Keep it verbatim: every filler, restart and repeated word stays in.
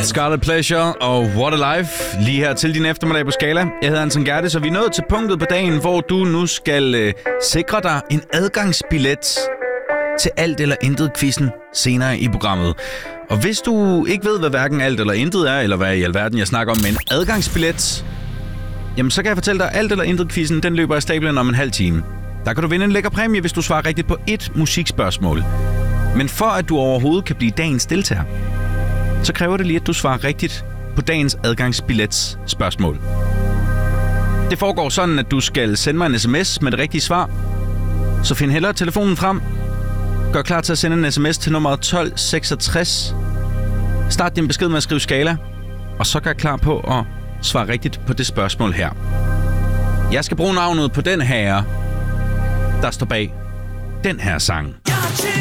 Scarlet Pleasure og What a Life lige her til din eftermiddag på Skala. Jeg hedder Anton Gerdes, og vi er nået til punktet på dagen, hvor du nu skal øh, sikre dig en adgangsbillet til Alt eller Intet quizzen senere i programmet. Og hvis du ikke ved, hvad hverken Alt eller Intet er, eller hvad i alverden jeg snakker om med en adgangsbillet, jamen så kan jeg fortælle dig, Alt eller Intet quizzen, den løber af stablen om en halv time. Der kan du vinde en lækker præmie, hvis du svarer rigtigt på ét musikspørgsmål. Men for at du overhovedet kan blive dagens deltager, så kræver det lige, at du svarer rigtigt på dagens adgangsbillets spørgsmål. Det foregår sådan, at du skal sende mig en sms med det rigtige svar. Så find hellere telefonen frem. Gør klar til at sende en sms til nummer tolv seksogtres. Start din besked med at skrive Skala, og så gør klar på at svare rigtigt på det spørgsmål her. Jeg skal bruge navnet på den herre, der står bag den her sang.